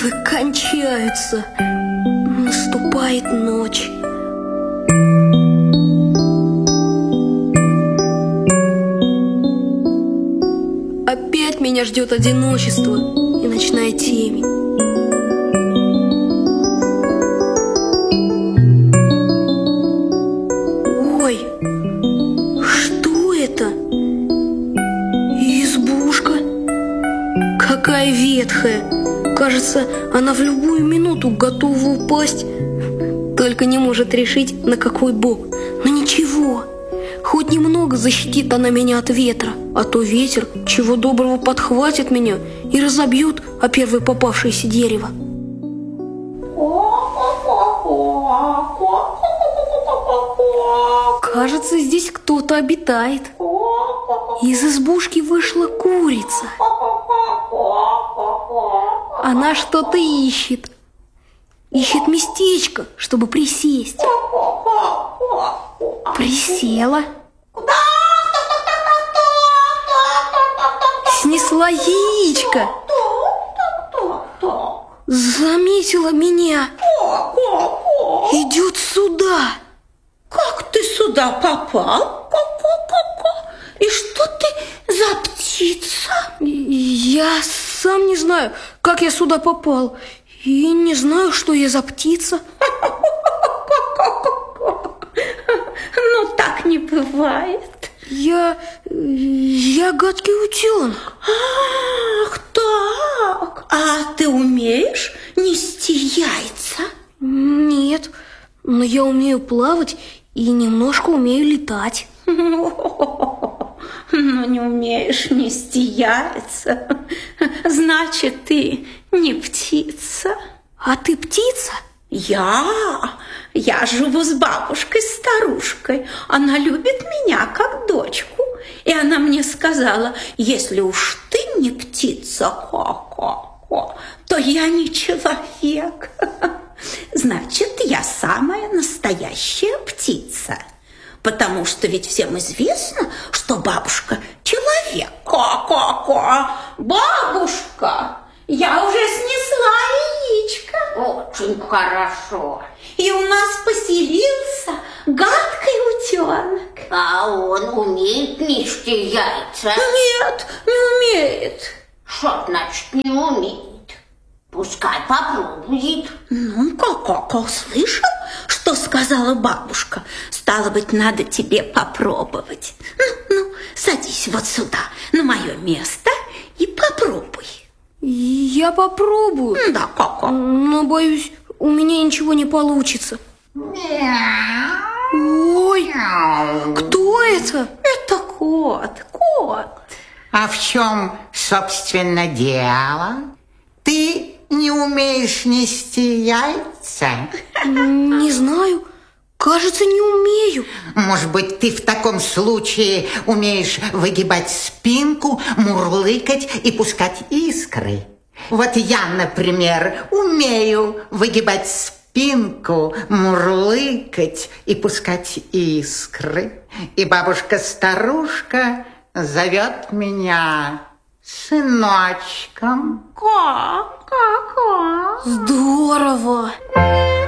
битвы кончаются. Наступает ночь. Опять меня ждет одиночество и ночная темень. Ой, что это? Избушка. Какая ветхая. Кажется, она в любую минуту готова упасть. Только не может решить, на какой бок. Но ничего, хоть немного защитит она меня от ветра. А то ветер, чего доброго, подхватит меня и разобьет о первое попавшееся дерево. Кажется, здесь кто-то обитает. Из избушки вышла курица. Она что-то ищет. Ищет местечко, чтобы присесть. Присела. Снесла яичко. Заметила меня. Идет сюда. Как ты сюда попал? И что ты за птица? Я сам не знаю, как я сюда попал. И не знаю, что я за птица. Ну, так не бывает. Я гадкий утенок. Ах, так. А ты умеешь нести яйца? Нет, но я умею плавать и немножко умею летать. Но не умеешь нести яйца, значит, ты не птица. А ты птица? Я живу с бабушкой-старушкой. Она любит меня как дочку. И она мне сказала, если уж ты не птица, то я не человек. Значит, я самая настоящая птица. Потому что ведь всем известно, что бабушка человек. Бабушка, я уже снесла яичко. Очень хорошо. И у нас поселился гадкий утенок. А он умеет нести яйца? Нет, не умеет. Что значит не умеет? Пускай попробует. Ну, слышал, что сказала бабушка? Стало быть, надо тебе попробовать. Ну, садись вот сюда, на мое место, и попробуй. Я попробую. Да, но, боюсь, у меня ничего не получится. Ой, кто это? Это кот. А в чем, собственно, дело? Ты не умеешь нести яйца? Не знаю. Кажется, не умею. Может быть, ты в таком случае умеешь выгибать спинку, мурлыкать и пускать искры? Вот я, например, умею выгибать спинку, мурлыкать и пускать искры. И бабушка-старушка зовет меня сыночком. Здорово!